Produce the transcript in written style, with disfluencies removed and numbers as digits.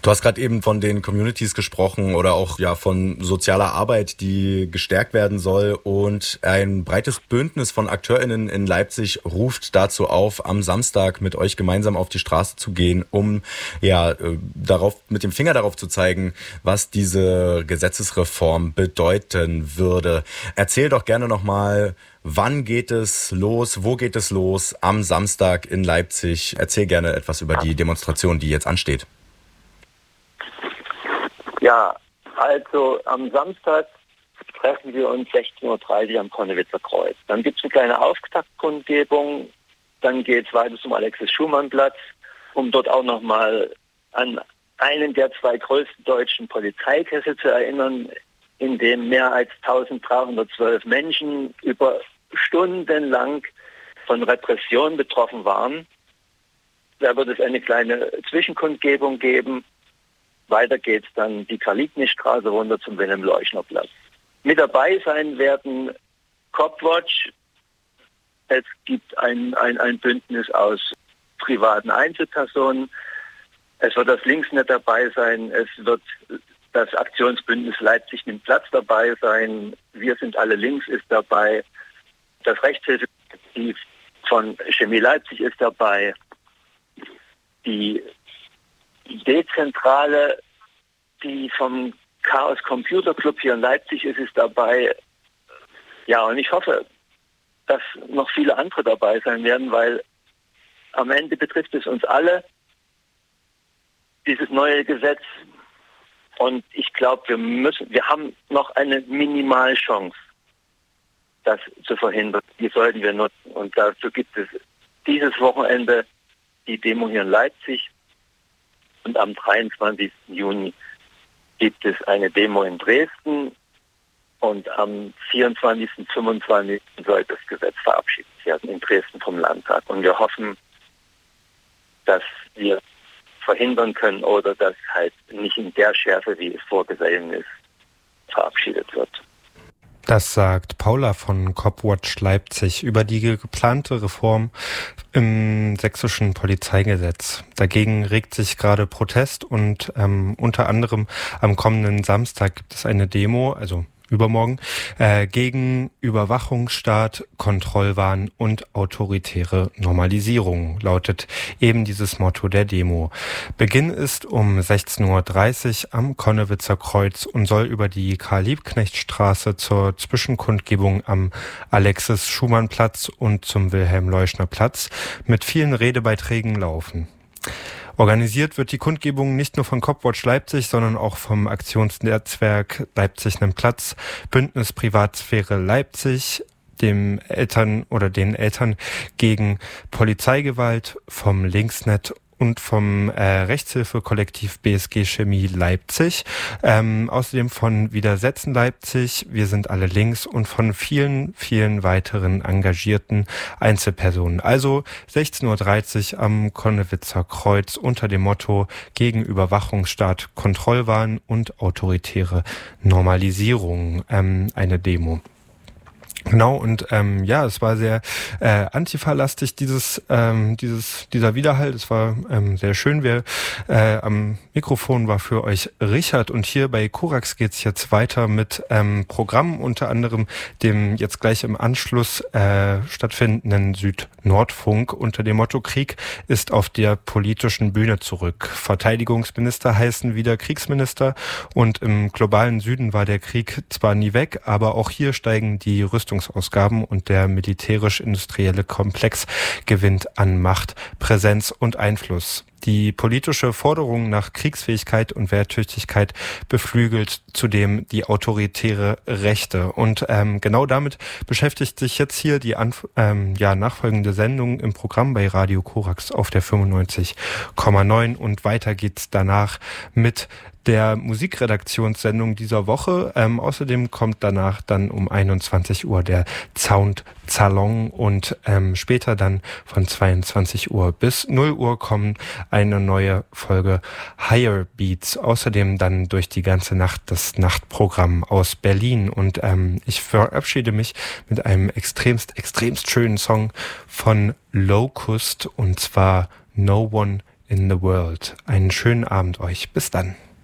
Du hast gerade eben von den Communities gesprochen oder auch von sozialer Arbeit, die gestärkt werden soll. Und ein breites Bündnis von AkteurInnen in Leipzig ruft dazu auf, am Samstag mit euch gemeinsam auf die Straße zu gehen, um mit dem Finger darauf zu zeigen, was diese Gesetzesreform bedeuten würde. Erzähl doch gerne nochmal, wann geht es los, wo geht es los am Samstag in Leipzig? Erzähl gerne etwas über die Demonstration, die jetzt ansteht. Ja, also am Samstag treffen wir uns 16.30 Uhr am Konnewitzer Kreuz. Dann gibt es eine kleine Auftaktkundgebung, dann geht es weiter zum Alexis-Schumann-Platz, um dort auch nochmal an einen der 2 größten deutschen Polizeikessel zu erinnern, in dem mehr als 1312 Menschen über Stunden lang von Repression betroffen waren. Da wird es eine kleine Zwischenkundgebung geben. Weiter geht es dann die Karl-Liebknecht-Straße runter zum Wilhelm-Leuschner-Platz. Mit dabei sein werden Copwatch. Es gibt ein Bündnis aus privaten Einzelpersonen. Es wird das Linksnet dabei sein. Es wird das Aktionsbündnis Leipzig nimmt Platz dabei sein. Wir sind alle links ist dabei. Das Rechtshilfekollektiv von Chemie Leipzig ist dabei. Die Dezentrale, die vom Chaos Computer Club hier in Leipzig ist dabei. Ja, und ich hoffe, dass noch viele andere dabei sein werden, weil am Ende betrifft es uns alle, dieses neue Gesetz. Und ich glaube, wir haben noch eine Minimalchance, das zu verhindern. Die sollten wir nutzen. Und dazu gibt es dieses Wochenende die Demo hier in Leipzig. Und am 23. Juni gibt es eine Demo in Dresden. Und am 24. und 25. soll das Gesetz verabschiedet werden in Dresden vom Landtag. Und wir hoffen, dass wir verhindern können oder dass halt nicht in der Schärfe, wie es vorgesehen ist, verabschiedet wird. Das sagt Paula von Copwatch Leipzig über die geplante Reform im sächsischen Polizeigesetz. Dagegen regt sich gerade Protest und unter anderem am kommenden Samstag gibt es eine Demo, also übermorgen, gegen Überwachungsstaat, Kontrollwahn und autoritäre Normalisierung, lautet eben dieses Motto der Demo. Beginn ist um 16.30 Uhr am Konnewitzer Kreuz und soll über die Karl-Liebknecht-Straße zur Zwischenkundgebung am Alexis-Schumann-Platz und zum Wilhelm-Leuschner-Platz mit vielen Redebeiträgen laufen. Organisiert wird die Kundgebung nicht nur von Copwatch Leipzig, sondern auch vom Aktionsnetzwerk Leipzig nimmt Platz, Bündnis Privatsphäre Leipzig, den Eltern gegen Polizeigewalt, vom Linksnet und vom Rechtshilfekollektiv BSG Chemie Leipzig, außerdem von Widersetzen Leipzig, wir sind alle links und von vielen, vielen weiteren engagierten Einzelpersonen. Also 16.30 Uhr am Konnewitzer Kreuz unter dem Motto gegen Überwachungsstaat, Kontrollwahn und autoritäre Normalisierung, eine Demo. Genau, und es war sehr Antifa-lastig, dieser Widerhall. Es war sehr schön. Am Mikrofon war für euch Richard und hier bei Korax geht's jetzt weiter mit Programmen, unter anderem dem jetzt gleich im Anschluss stattfindenden Süd-Nordfunk unter dem Motto Krieg ist auf der politischen Bühne zurück. Verteidigungsminister heißen wieder Kriegsminister und im globalen Süden war der Krieg zwar nie weg, aber auch hier steigen die Rüstungsausgaben und der militärisch-industrielle Komplex gewinnt an Macht, Präsenz und Einfluss. Die politische Forderung nach Kriegsfähigkeit und Wehrtüchtigkeit beflügelt zudem die autoritäre Rechte. Und genau damit beschäftigt sich jetzt hier die nachfolgende Sendung im Programm bei Radio Korax auf der 95,9 und weiter geht's danach mit der Musikredaktionssendung dieser Woche. Außerdem kommt danach dann um 21 Uhr der Soundsalon und später dann von 22 Uhr bis 0 Uhr kommen eine neue Folge Higher Beats. Außerdem dann durch die ganze Nacht das Nachtprogramm aus Berlin. Und ich verabschiede mich mit einem extremst schönen Song von Locust und zwar No One in the World. Einen schönen Abend euch. Bis dann.